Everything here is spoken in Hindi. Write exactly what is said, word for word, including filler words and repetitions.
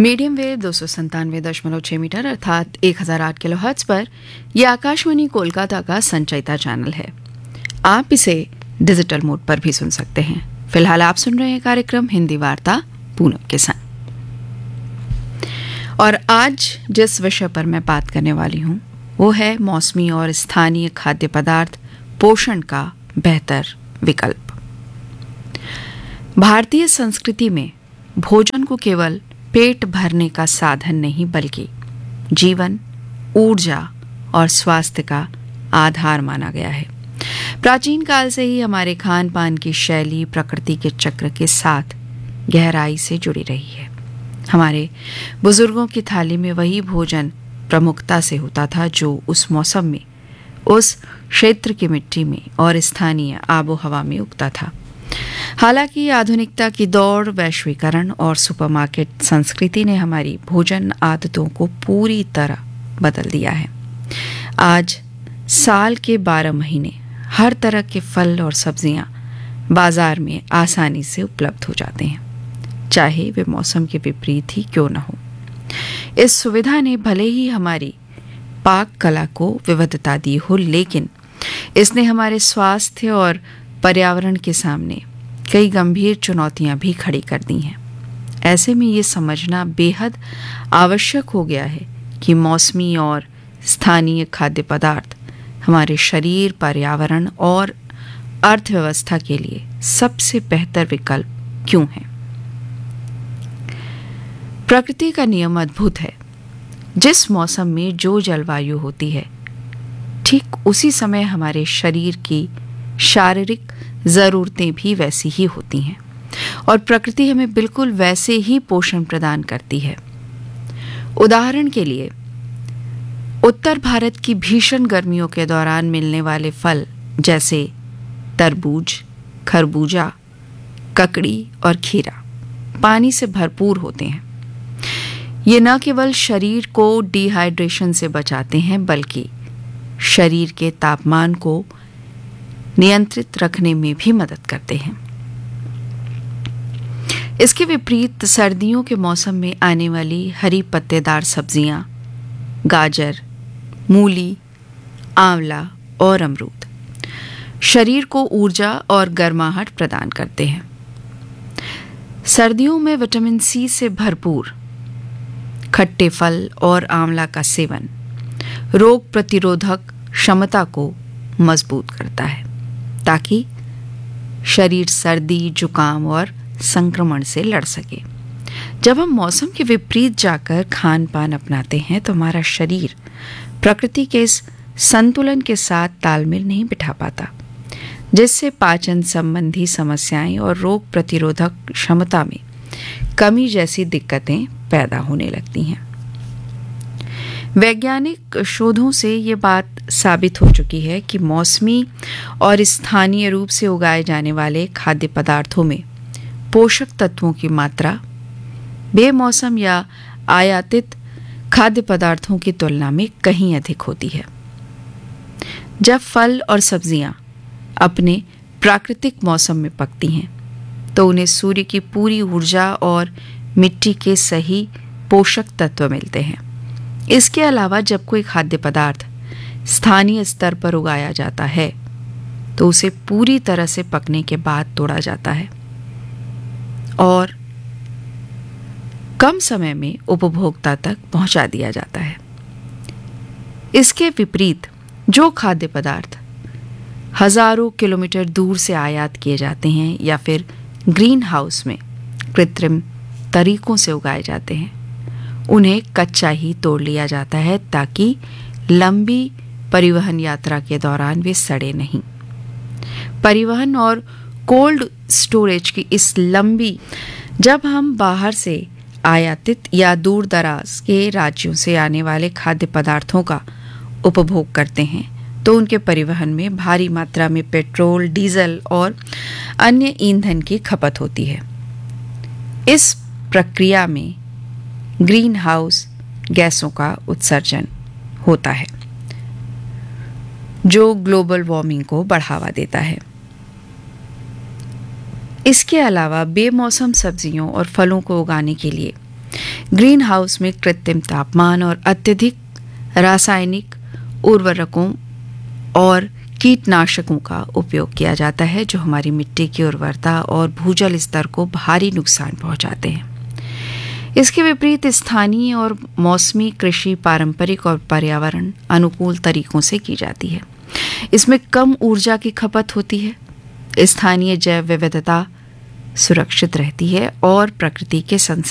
मीडियम वेव दो सौ संतानवे दशमलव छह मीटर अर्थात एक हजार आठ किलो हर्ट्ज पर यह आकाशवाणी कोलकाता का संचयिता चैनल है। आप इसे डिजिटल मोड पर भी सुन सकते हैं। फिलहाल आप सुन रहे हैं कार्यक्रम हिंदी वार्ता पूनम के संग। और आज जिस विषय पर मैं बात करने वाली हूं वो है मौसमी और स्थानीय खाद्य पदार्थ पोषण का बेहतर विकल्प। भारतीय संस्कृति में भोजन को केवल पेट भरने का साधन नहीं बल्कि जीवन, ऊर्जा और स्वास्थ्य का आधार माना गया है। प्राचीन काल से ही हमारे खान पान की शैली प्रकृति के चक्र के साथ गहराई से जुड़ी रही है। हमारे बुजुर्गों की थाली में वही भोजन प्रमुखता से होता था जो उस मौसम में, उस क्षेत्र की मिट्टी में और स्थानीय आबो हवा में उगता था। हालांकि आधुनिकता की दौड़, वैश्वीकरण और सुपरमार्केट संस्कृति ने हमारी भोजन आदतों को पूरी तरह बदल दिया है। आज साल के बारह महीने हर तरह के फल और सब्जियां बाजार में आसानी से उपलब्ध हो जाते हैं, चाहे वे मौसम के विपरीत ही क्यों न हो। इस सुविधा ने भले ही हमारी पाक कला को विविधता दी हो, लेकिन इसने हमारे स्वास्थ्य और पर्यावरण के सामने कई गंभीर चुनौतियां भी खड़ी कर दी हैं। ऐसे में ये समझना बेहद आवश्यक हो गया है कि मौसमी और स्थानीय खाद्य पदार्थ हमारे शरीर, पर्यावरण और अर्थव्यवस्था के लिए सबसे बेहतर विकल्प क्यों है। प्रकृति का नियम अद्भुत है। जिस मौसम में जो जलवायु होती है, ठीक उसी समय हमारे शरीर की शारीरिक जरूरतें भी वैसी ही होती हैं और प्रकृति हमें बिल्कुल वैसे ही पोषण प्रदान करती है। उदाहरण के लिए, उत्तर भारत की भीषण गर्मियों के दौरान मिलने वाले फल जैसे तरबूज, खरबूजा, ककड़ी और खीरा पानी से भरपूर होते हैं। ये न केवल शरीर को डिहाइड्रेशन से बचाते हैं बल्कि शरीर के तापमान को नियंत्रित रखने में भी मदद करते हैं। इसके विपरीत सर्दियों के मौसम में आने वाली हरी पत्तेदार सब्जियां, गाजर, मूली, आंवला और अमरूद शरीर को ऊर्जा और गर्माहट प्रदान करते हैं। सर्दियों में विटामिन सी से भरपूर खट्टे फल और आंवला का सेवन रोग प्रतिरोधक क्षमता को मजबूत करता है ताकि शरीर सर्दी, जुकाम और संक्रमण से लड़ सके। जब हम मौसम के विपरीत जाकर खान पान अपनाते हैं तो हमारा शरीर प्रकृति के इस संतुलन के साथ तालमेल नहीं बिठा पाता, जिससे पाचन संबंधी समस्याएं और रोग प्रतिरोधक क्षमता में कमी जैसी दिक्कतें पैदा होने लगती हैं। वैज्ञानिक शोधों से ये बात साबित हो चुकी है कि मौसमी और स्थानीय रूप से उगाए जाने वाले खाद्य पदार्थों में पोषक तत्वों की मात्रा बेमौसम या आयातित खाद्य पदार्थों की तुलना में कहीं अधिक होती है। जब फल और सब्जियां अपने प्राकृतिक मौसम में पकती हैं तो उन्हें सूर्य की पूरी ऊर्जा और मिट्टी के सही पोषक तत्व मिलते हैं। इसके अलावा जब कोई खाद्य पदार्थ स्थानीय स्तर पर उगाया जाता है तो उसे पूरी तरह से पकने के बाद तोड़ा जाता है और कम समय में उपभोक्ता तक पहुंचा दिया जाता है। इसके विपरीत जो खाद्य पदार्थ हजारों किलोमीटर दूर से आयात किए जाते हैं या फिर ग्रीन हाउस में कृत्रिम तरीकों से उगाए जाते हैं, उन्हें कच्चा ही तोड़ लिया जाता है ताकि लंबी परिवहन यात्रा के दौरान वे सड़े नहीं। परिवहन और कोल्ड स्टोरेज की इस लंबी जब हम बाहर से आयातित या दूर दराज के राज्यों से आने वाले खाद्य पदार्थों का उपभोग करते हैं तो उनके परिवहन में भारी मात्रा में पेट्रोल, डीजल और अन्य ईंधन की खपत होती है। इस प्रक्रिया में ग्रीन हाउस गैसों का उत्सर्जन होता है जो ग्लोबल वार्मिंग को बढ़ावा देता है। इसके अलावा बेमौसम सब्जियों और फलों को उगाने के लिए ग्रीन हाउस में कृत्रिम तापमान और अत्यधिक रासायनिक उर्वरकों और कीटनाशकों का उपयोग किया जाता है, जो हमारी मिट्टी की उर्वरता और भूजल स्तर को भारी नुकसान पहुंचाते हैं। इसके विपरीत स्थानीय और मौसमी कृषि पारंपरिक और पर्यावरण अनुकूल तरीकों से की जाती है। इसमें कम ऊर्जा की खपत होती है, स्थानीय जैव विविधता सुरक्षित रहती है और प्रकृति के संसाधन